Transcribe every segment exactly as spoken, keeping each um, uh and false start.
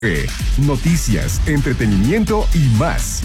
Noticias, entretenimiento y más.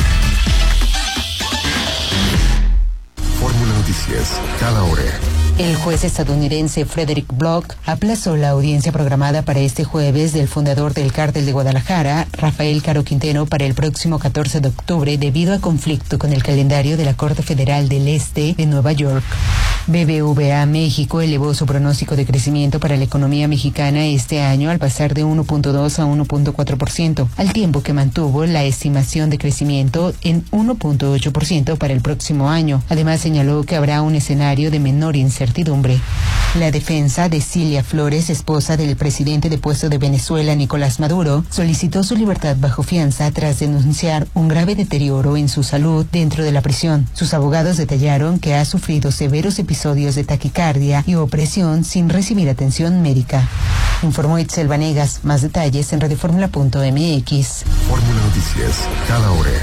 Fórmula Noticias, cada hora. El juez estadounidense Frederick Block aplazó la audiencia programada para este jueves del fundador del Cártel de Guadalajara, Rafael Caro Quintero, para el próximo catorce de octubre debido a conflicto con el calendario de la Corte Federal del Este de Nueva York. B B V A México elevó su pronóstico de crecimiento para la economía mexicana este año al pasar de uno punto dos a uno punto cuatro por ciento, al tiempo que mantuvo la estimación de crecimiento en uno punto ocho por ciento para el próximo año. Además, señaló que habrá un escenario de menor incertidumbre. La defensa de Cilia Flores, esposa del presidente depuesto de Venezuela, Nicolás Maduro, solicitó su libertad bajo fianza tras denunciar un grave deterioro en su salud dentro de la prisión. Sus abogados detallaron que ha sufrido severos episodios de taquicardia y opresión sin recibir atención médica. Informó Itzel Vanegas. Más detalles en radioformula punto m x. Fórmula Noticias, cada hora.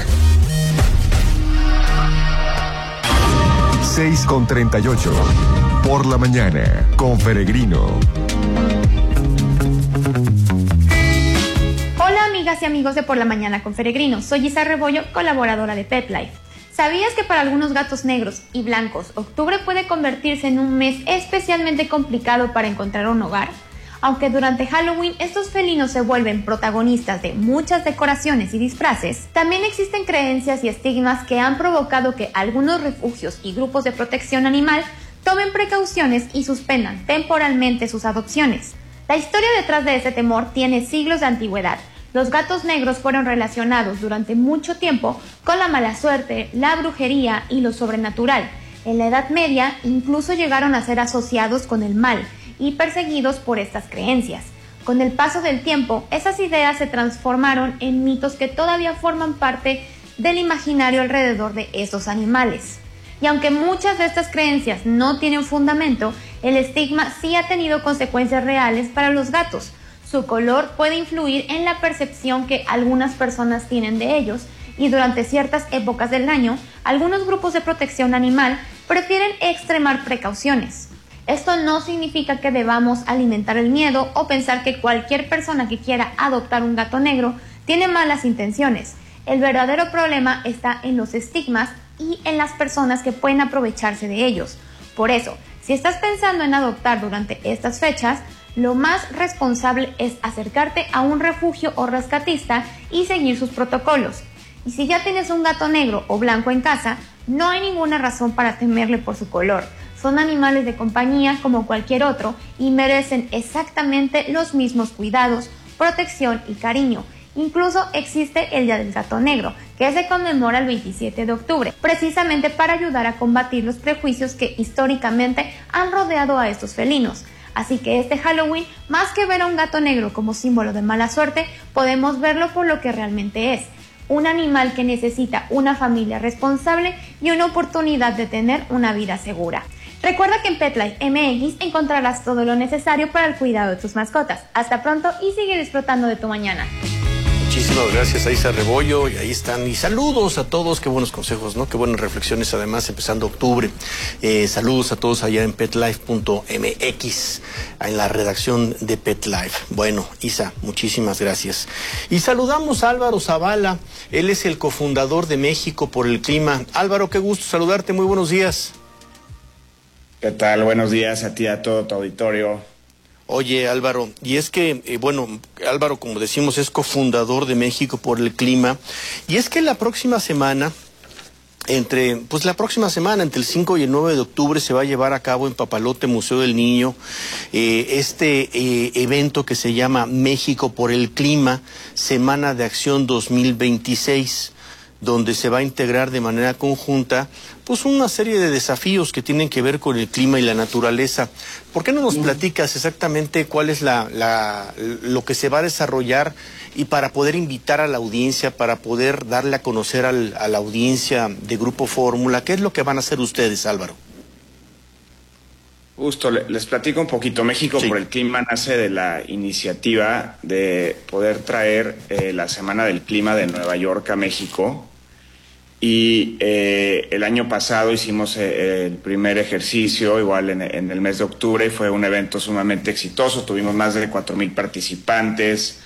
seis con treinta y ocho. Por la mañana, con Peregrino. Hola amigas y amigos de Por la Mañana con Peregrino. Soy Isa Rebollo, colaboradora de Pet Life. ¿Sabías que para algunos gatos negros y blancos, octubre puede convertirse en un mes especialmente complicado para encontrar un hogar? Aunque durante Halloween estos felinos se vuelven protagonistas de muchas decoraciones y disfraces, también existen creencias y estigmas que han provocado que algunos refugios y grupos de protección animal tomen precauciones y suspendan temporalmente sus adopciones. La historia detrás de ese temor tiene siglos de antigüedad. Los gatos negros fueron relacionados durante mucho tiempo con la mala suerte, la brujería y lo sobrenatural. En la Edad Media incluso llegaron a ser asociados con el mal y perseguidos por estas creencias. Con el paso del tiempo, esas ideas se transformaron en mitos que todavía forman parte del imaginario alrededor de esos animales. Y aunque muchas de estas creencias no tienen fundamento, el estigma sí ha tenido consecuencias reales para los gatos. Su color puede influir en la percepción que algunas personas tienen de ellos, y durante ciertas épocas del año, algunos grupos de protección animal prefieren extremar precauciones. Esto no significa que debamos alimentar el miedo o pensar que cualquier persona que quiera adoptar un gato negro tiene malas intenciones. El verdadero problema está en los estigmas y en las personas que pueden aprovecharse de ellos. Por eso, si estás pensando en adoptar durante estas fechas, lo más responsable es acercarte a un refugio o rescatista y seguir sus protocolos. Y si ya tienes un gato negro o blanco en casa, no hay ninguna razón para temerle por su color. Son animales de compañía como cualquier otro y merecen exactamente los mismos cuidados, protección y cariño. Incluso existe el Día del Gato Negro, que se conmemora el veintisiete de octubre, precisamente para ayudar a combatir los prejuicios que históricamente han rodeado a estos felinos. Así que este Halloween, más que ver a un gato negro como símbolo de mala suerte, podemos verlo por lo que realmente es: un animal que necesita una familia responsable y una oportunidad de tener una vida segura. Recuerda que en PetLife M X encontrarás todo lo necesario para el cuidado de tus mascotas. Hasta pronto y sigue disfrutando de tu mañana. Muchísimas gracias a Isa Rebollo, y ahí están. Y saludos a todos, qué buenos consejos, ¿no? Qué buenas reflexiones, además, empezando octubre. Eh, saludos a todos allá en petlife punto m x, en la redacción de PetLife. Bueno, Isa, muchísimas gracias. Y saludamos a Álvaro Zavala, él es el cofundador de México por el Clima. Álvaro, qué gusto saludarte, muy buenos días. ¿Qué tal? Buenos días a ti, a todo tu auditorio. Oye, Álvaro, y es que, eh, bueno, Álvaro, como decimos, es cofundador de México por el Clima, y es que la próxima semana, entre, pues la próxima semana, entre el cinco y el nueve de octubre, se va a llevar a cabo en Papalote, Museo del Niño, eh, este eh, evento que se llama México por el Clima, Semana de Acción dos mil veintiséis, donde se va a integrar de manera conjunta pues una serie de desafíos que tienen que ver con el clima y la naturaleza. ¿Por qué no nos platicas exactamente cuál es la, la, lo que se va a desarrollar, y para poder invitar a la audiencia, para poder darle a conocer al, a la audiencia de Grupo Fórmula, qué es lo que van a hacer ustedes, Álvaro? Justo, les platico un poquito. México sí. por el Clima nace de la iniciativa de poder traer eh, la Semana del Clima de Nueva York a México. Y eh, el año pasado hicimos eh, el primer ejercicio, igual en, en el mes de octubre, y fue un evento sumamente exitoso. Tuvimos más de cuatro mil participantes,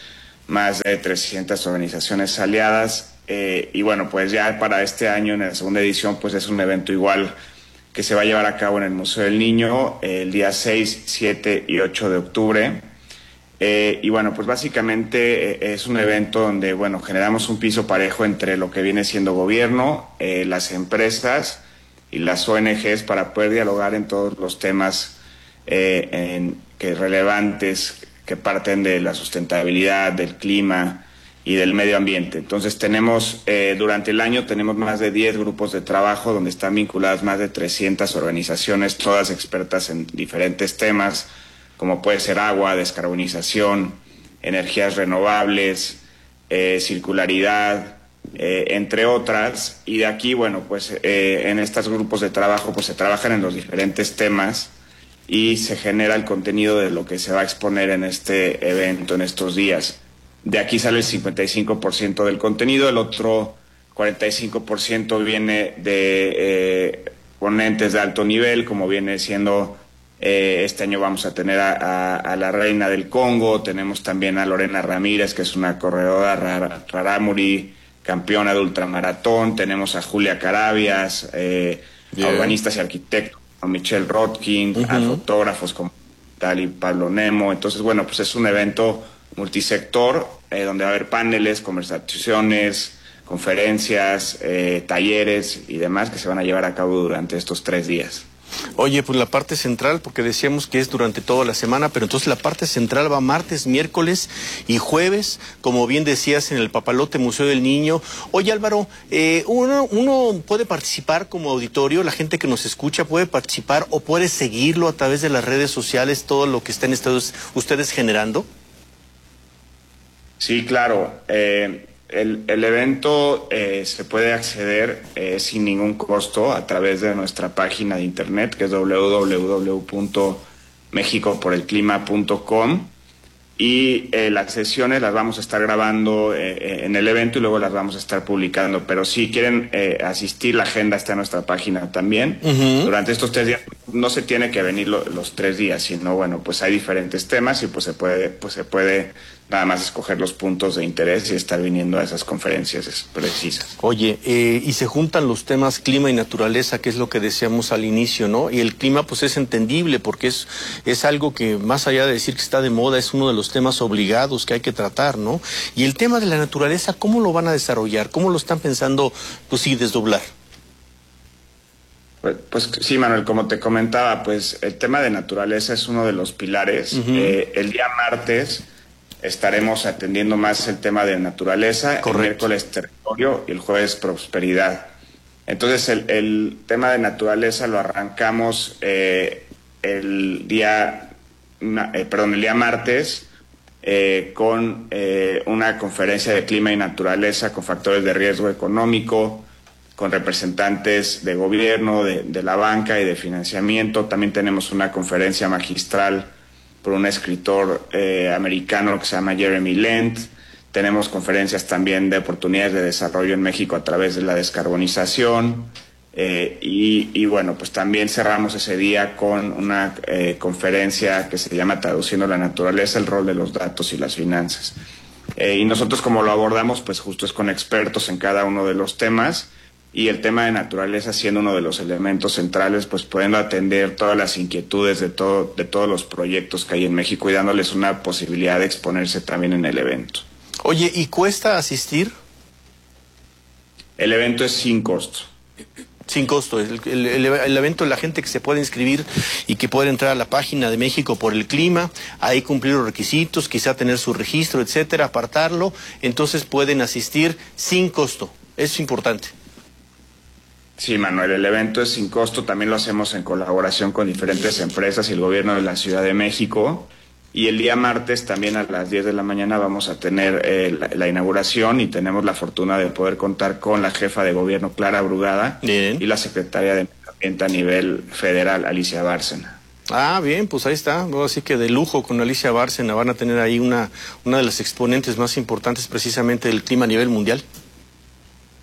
más de trescientas organizaciones aliadas. Eh, y bueno, pues ya para este año, en la segunda edición, pues es un evento igual que se va a llevar a cabo en el Museo del Niño el día seis, siete y ocho de octubre. Eh, y bueno, pues básicamente eh, es un evento donde, bueno, generamos un piso parejo entre lo que viene siendo gobierno, eh, las empresas y las O N Ges para poder dialogar en todos los temas eh, en, que relevantes que parten de la sustentabilidad, del clima y del medio ambiente. Entonces tenemos, eh, durante el año tenemos más de diez grupos de trabajo donde están vinculadas más de trescientas organizaciones, todas expertas en diferentes temas, como puede ser agua, descarbonización, energías renovables, eh, circularidad, eh, entre otras. Y de aquí, bueno, pues eh, en estos grupos de trabajo pues se trabajan en los diferentes temas y se genera el contenido de lo que se va a exponer en este evento, en estos días. De aquí sale el cincuenta y cinco por ciento del contenido, el otro cuarenta y cinco por ciento viene de eh, ponentes de alto nivel, como viene siendo... Eh, este año vamos a tener a, a, a la reina del Congo, tenemos también a Lorena Ramírez, que es una corredora rar, rarámuri, campeona de ultramaratón, tenemos a Julia Carabias, eh, yeah. a urbanistas y arquitectos, a Michelle Rotkin, uh-huh. a fotógrafos como Tali Pablo Nemo. Entonces, bueno, pues es un evento multisector eh, donde va a haber paneles, conversaciones, conferencias, eh, talleres y demás que se van a llevar a cabo durante estos tres días. Oye, pues la parte central, porque decíamos que es durante toda la semana, pero entonces la parte central va martes, miércoles y jueves, como bien decías, en el Papalote Museo del Niño. Oye, Álvaro, eh, uno, uno puede participar como auditorio, la gente que nos escucha puede participar o puede seguirlo a través de las redes sociales, todo lo que estén ustedes, ustedes generando. Sí, claro. Eh... El, el evento eh, se puede acceder eh, sin ningún costo a través de nuestra página de internet, que es doble u doble u doble u punto mexico por el clima punto com, y eh, las sesiones las vamos a estar grabando eh, en el evento y luego las vamos a estar publicando. Pero si quieren eh, asistir, la agenda está en nuestra página también. Uh-huh. Durante estos tres días no se tiene que venir lo, los tres días, sino bueno, pues hay diferentes temas y pues se puede, pues se puede nada más escoger los puntos de interés y estar viniendo a esas conferencias precisas. Oye, eh, y se juntan los temas clima y naturaleza, que es lo que decíamos al inicio, ¿no? Y el clima pues es entendible porque es, es algo que más allá de decir que está de moda, es uno de los temas obligados que hay que tratar, ¿no? Y el tema de la naturaleza, ¿cómo lo van a desarrollar? ¿Cómo lo están pensando, pues sí, desdoblar? Pues, pues sí, Manuel, como te comentaba, pues el tema de naturaleza es uno de los pilares. Uh-huh. eh, el día martes estaremos atendiendo más el tema de naturaleza, correcto. El miércoles territorio y el jueves prosperidad. Entonces el, el tema de naturaleza lo arrancamos eh, el día, eh, perdón, el día martes eh, con eh, una conferencia de clima y naturaleza con factores de riesgo económico, con representantes de gobierno, de, de la banca y de financiamiento. También tenemos una conferencia magistral por un escritor eh, americano que se llama Jeremy Lent. Tenemos conferencias también de oportunidades de desarrollo en México a través de la descarbonización. Eh, y, y bueno, pues también cerramos ese día con una eh, conferencia que se llama Traduciendo la Naturaleza, el rol de los datos y las finanzas. Eh, y nosotros como lo abordamos, pues justo es con expertos en cada uno de los temas. Y el tema de naturaleza siendo uno de los elementos centrales, pues pudiendo atender todas las inquietudes de todo, de todos los proyectos que hay en México y dándoles una posibilidad de exponerse también en el evento. Oye, ¿y cuesta asistir? El evento es sin costo. Sin costo. El, el, el, el evento, la gente que se puede inscribir y que puede entrar a la página de México por el clima, ahí cumplir los requisitos, quizá tener su registro, etcétera, apartarlo, entonces pueden asistir sin costo. Eso es importante. Sí, Manuel, el evento es sin costo, también lo hacemos en colaboración con diferentes empresas y el gobierno de la Ciudad de México. Y el día martes también a las diez de la mañana vamos a tener eh, la, la inauguración y tenemos la fortuna de poder contar con la jefa de gobierno, Clara Brugada, bien, y la secretaria de Medio Ambiente a nivel federal, Alicia Bárcena. Ah, bien, pues ahí está. Así que de lujo con Alicia Bárcena van a tener ahí una, una de las exponentes más importantes precisamente del clima a nivel mundial.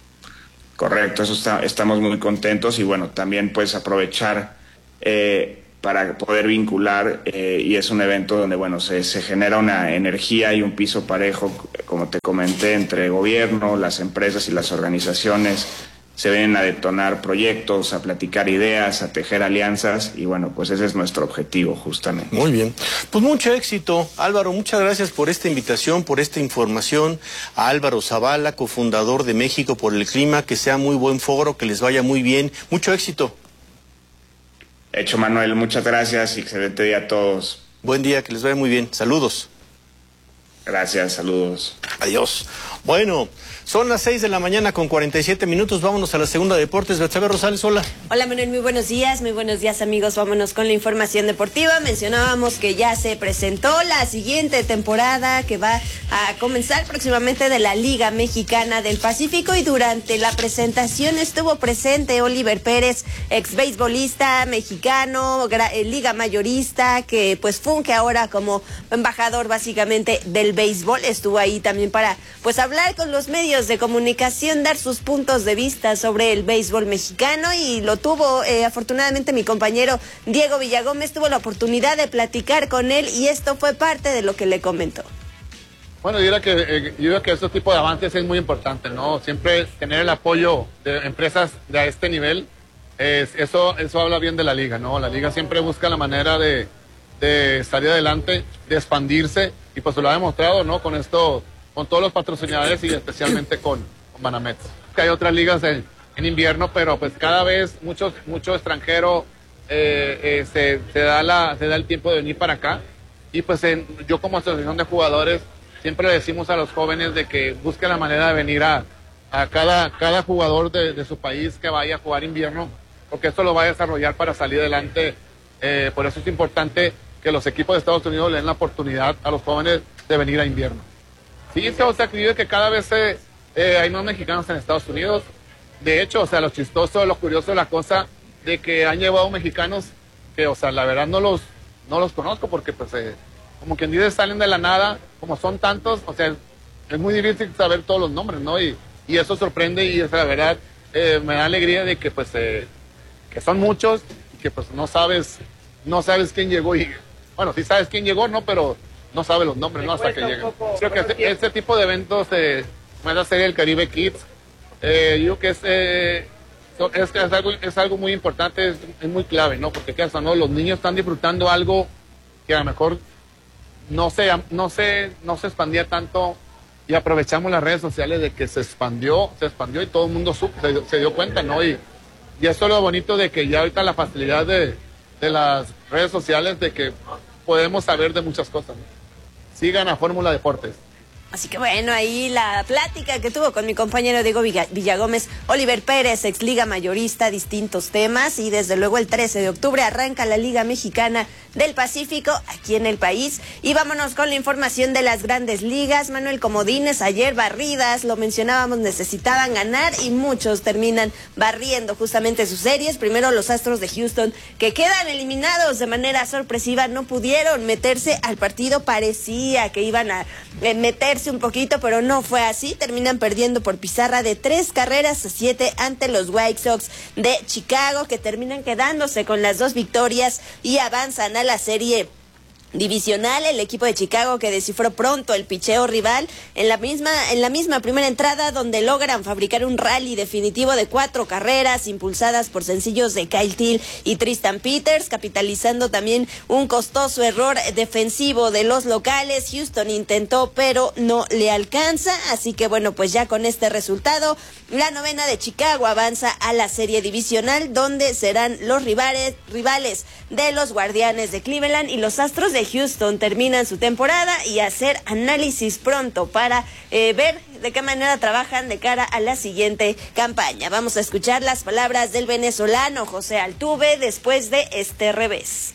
Correcto, eso está, estamos muy contentos y bueno, también pues aprovechar eh, para poder vincular eh, y es un evento donde, bueno, se, se genera una energía y un piso parejo, como te comenté, entre el gobierno, las empresas y las organizaciones. Se vienen a detonar proyectos, a platicar ideas, a tejer alianzas y bueno, pues ese es nuestro objetivo justamente. Muy bien, pues mucho éxito, Álvaro, muchas gracias por esta invitación, por esta información. A Álvaro Zavala, cofundador de México por el Clima, que sea muy buen foro, que les vaya muy bien, mucho éxito. Hecho, Manuel, muchas gracias y excelente día a todos. Buen día, que les vaya muy bien, saludos. Gracias, saludos. Adiós. Bueno, son las seis de la mañana con cuarenta y siete minutos. Vámonos a la segunda de deportes. Betsabe Rosales, hola. Hola, Manuel, muy buenos días. Muy buenos días, amigos. Vámonos con la información deportiva. Mencionábamos que ya se presentó la siguiente temporada que va a comenzar próximamente de la Liga Mexicana del Pacífico y durante la presentación estuvo presente Oliver Pérez, ex beisbolista mexicano, liga mayorista, que pues funge ahora como embajador básicamente del béisbol. Estuvo ahí también para pues hablar con los medios de comunicación, dar sus puntos de vista sobre el béisbol mexicano y lo tuvo, eh, afortunadamente mi compañero Diego Villagómez tuvo la oportunidad de platicar con él y esto fue parte de lo que le comentó. Bueno, yo diría que, eh, yo diría que este tipo de avances es muy importante, ¿no? Siempre tener el apoyo de empresas de este nivel, eh, eso, eso habla bien de la liga, ¿no? La liga siempre busca la manera de, de salir adelante, de expandirse y pues se lo ha demostrado, ¿no? Con esto, con todos los patrocinadores y especialmente con, con Banamex. Que hay otras ligas en, en invierno, pero pues cada vez muchos mucho extranjero eh, eh, se, se, da la, se da el tiempo de venir para acá y pues en, yo como asociación de jugadores siempre le decimos a los jóvenes de que busquen la manera de venir a, a cada, cada jugador de, de su país que vaya a jugar invierno, porque esto lo va a desarrollar para salir adelante. Eh, por eso es importante que los equipos de Estados Unidos le den la oportunidad a los jóvenes de venir a invierno. Sí, se o sea, que cada vez eh, eh, hay más mexicanos en Estados Unidos. De hecho, o sea, lo chistoso, lo curioso de la cosa, de que han llevado mexicanos que, o sea, la verdad no los, no los conozco porque pues... Eh, como quien dice, salen de la nada, como son tantos, o sea, es muy difícil saber todos los nombres, ¿no? Y, y eso sorprende y es la verdad, eh, me da alegría de que pues, eh, que son muchos, y que pues no sabes, no sabes quién llegó y, bueno, sí sabes quién llegó, ¿no? Pero no sabes los nombres, ¿no? Hasta que llegan. Creo que este, este tipo de eventos, eh, como es la serie del Caribe Kids, eh, yo creo que es, eh, es, es, algo, es algo muy importante, es, es muy clave, ¿no? Porque, ¿qué pasa, no? Los niños están disfrutando algo que a lo mejor no se, no se, no se expandía tanto y aprovechamos las redes sociales de que se expandió, se expandió y todo el mundo supo, se, se dio cuenta, ¿no? Y, y eso es lo bonito de que ya ahorita la facilidad de, de las redes sociales de que podemos saber de muchas cosas, ¿no? Sigan a Fórmula Deportes. Así que bueno, ahí la plática que tuvo con mi compañero Diego Villagómez, Oliver Pérez, ex liga mayorista, distintos temas y desde luego el trece de octubre arranca la Liga Mexicana del Pacífico aquí en el país. Y vámonos con la información de las grandes ligas. Manuel, comodines, ayer barridas, lo mencionábamos, necesitaban ganar y muchos terminan barriendo justamente sus series. Primero los Astros de Houston que quedan eliminados de manera sorpresiva, no pudieron meterse al partido, parecía que iban a eh, meterse un poquito, pero no fue así, terminan perdiendo por pizarra de tres carreras a siete ante los White Sox de Chicago, que terminan quedándose con las dos victorias y avanzan a la serie divisional. El equipo de Chicago que descifró pronto el picheo rival en la misma en la misma primera entrada, donde logran fabricar un rally definitivo de cuatro carreras impulsadas por sencillos de Kyle Till y Tristan Peters, capitalizando también un costoso error defensivo de los locales. Houston intentó pero no le alcanza, así que bueno, pues ya con este resultado la novena de Chicago avanza a la serie divisional, donde serán los rivales rivales de los Guardianes de Cleveland, y los Astros de Houston terminan su temporada y hacer análisis pronto para eh, ver de qué manera trabajan de cara a la siguiente campaña. Vamos a escuchar las palabras del venezolano José Altuve después de este revés.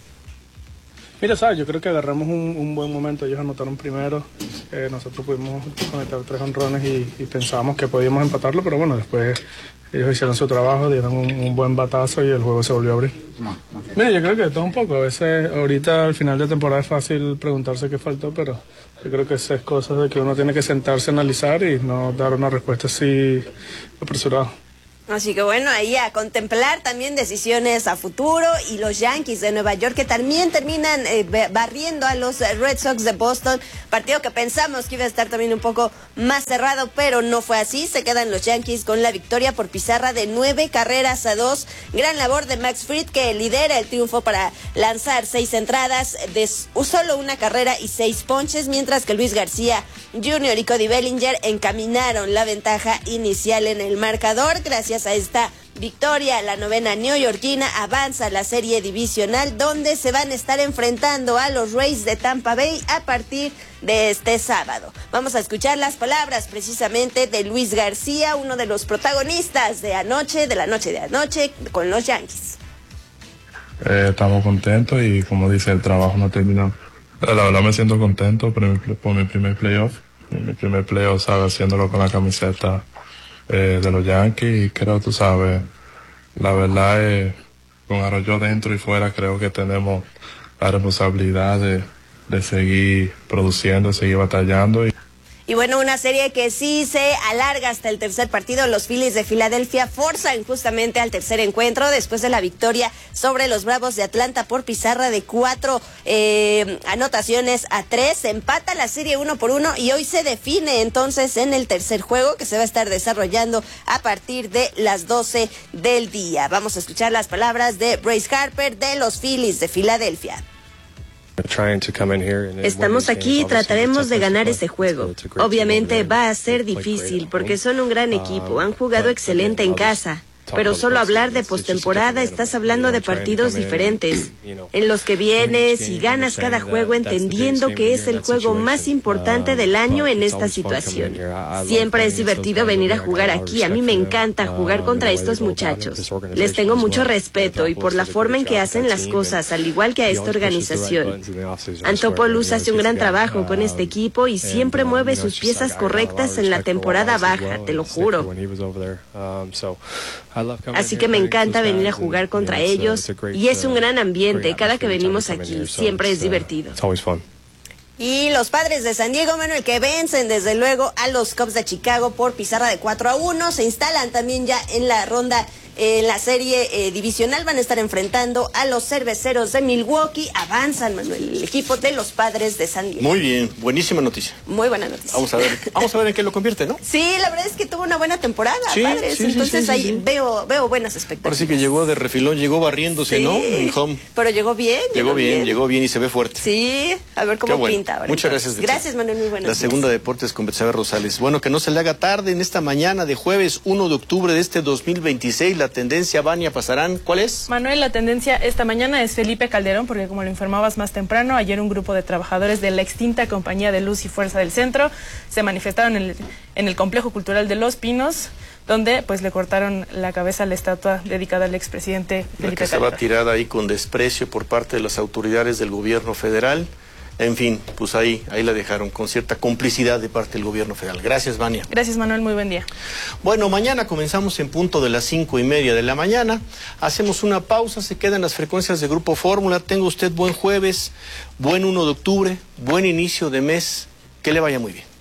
Mira, sabes, yo creo que agarramos un, un buen momento. Ellos anotaron primero, eh, nosotros pudimos conectar tres honrones y, y pensábamos que podíamos empatarlo, pero bueno, después ellos hicieron su trabajo, dieron un, un buen batazo y el juego se volvió a abrir. Mira, yo creo que todo un poco. A veces, ahorita al final de temporada es fácil preguntarse qué faltó, pero yo creo que esas cosas de que uno tiene que sentarse a analizar y no dar una respuesta así apresurada. Así que bueno, ahí a contemplar también decisiones a futuro, y los Yankees de Nueva York que también terminan eh, barriendo a los Red Sox de Boston, partido que pensamos que iba a estar también un poco más cerrado, pero no fue así. Se quedan los Yankees con la victoria por pizarra de nueve carreras a dos. Gran labor de Max Fried, que lidera el triunfo para lanzar seis entradas de solo una carrera y seis ponches, mientras que Luis García junior y Cody Bellinger encaminaron la ventaja inicial en el marcador. Gracias a esta victoria, la novena neoyorquina avanza a la serie divisional, donde se van a estar enfrentando a los Rays de Tampa Bay a partir de este sábado. Vamos a escuchar las palabras precisamente de Luis García, uno de los protagonistas de anoche, de la noche de anoche con los Yankees. Eh, estamos contentos y, como dice, el trabajo no terminó. La verdad me siento contento por mi, por mi primer playoff. Mi primer playoff, ¿sabes? Haciéndolo con la camiseta eh, de los Yankees, y creo, tú sabes, la verdad es, con Arroyo dentro y fuera, creo que tenemos la responsabilidad de, de seguir produciendo, seguir batallando. Y Y bueno, una serie que sí se alarga hasta el tercer partido. Los Phillies de Filadelfia forzan justamente al tercer encuentro después de la victoria sobre los Bravos de Atlanta por pizarra de cuatro eh, anotaciones a tres. Se empata la serie uno por uno y hoy se define entonces en el tercer juego, que se va a estar desarrollando a partir de las doce del día. Vamos a escuchar las palabras de Bryce Harper de los Phillies de Filadelfia. Estamos aquí y trataremos de ganar ese juego. Obviamente va a ser difícil porque son un gran equipo, han jugado excelente en casa. Pero solo hablar de postemporada, estás hablando de partidos diferentes, en los que vienes y ganas cada juego entendiendo que es el juego más importante del año en esta situación. Siempre es divertido venir a jugar aquí, a mí me encanta jugar contra estos muchachos. Les tengo mucho respeto y por la forma en que hacen las cosas, al igual que a esta organización. Antopoulos hace un gran trabajo con este equipo y siempre mueve sus piezas correctas en la temporada baja, te lo juro. Así que me encanta venir a jugar contra ellos y es un gran ambiente. Cada que venimos aquí siempre es divertido. Y los Padres de San Diego, Manuel, que vencen desde luego a los Cubs de Chicago por pizarra de cuatro a uno, se instalan también ya en la ronda, en eh, la serie eh, divisional. Van a estar enfrentando a los Cerveceros de Milwaukee. Avanzan, Manuel, el equipo de los Padres de San Diego. Muy bien, buenísima noticia. Muy buena noticia. Vamos a ver, vamos a ver en qué lo convierte, ¿no? Sí, la verdad es que tuvo una buena temporada, sí, Padres. Sí, Entonces sí, sí, ahí sí. veo veo buenas expectativas. Parece que llegó de refilón, llegó barriéndose, sí, ¿no? En home. Pero llegó bien. Llegó, llegó bien, bien, llegó bien y se ve fuerte. Sí, a ver cómo bueno. pinta ahora. Muchas entonces. gracias. Gracias, Manuel, muy buenas La segunda de Deportes con Betsabe Rosales. Bueno, que no se le haga tarde en esta mañana de jueves uno de octubre de este dos mil veintiséis. La tendencia, Vania, pasarán. ¿Cuál es? Manuel, la tendencia esta mañana es Felipe Calderón, porque como lo informabas más temprano, ayer un grupo de trabajadores de la extinta Compañía de Luz y Fuerza del Centro se manifestaron en el, en el Complejo Cultural de Los Pinos, donde pues le cortaron la cabeza a la estatua dedicada al expresidente Felipe La que Calderón. estaba tirada ahí con desprecio por parte de las autoridades del gobierno federal. En fin, pues ahí, ahí la dejaron con cierta complicidad de parte del gobierno federal. Gracias, Vania. Gracias, Manuel, muy buen día. Bueno, mañana comenzamos en punto de las cinco y media de la mañana. Hacemos una pausa, se quedan las frecuencias de Grupo Fórmula. Tenga usted buen jueves, buen uno de octubre, buen inicio de mes. Que le vaya muy bien.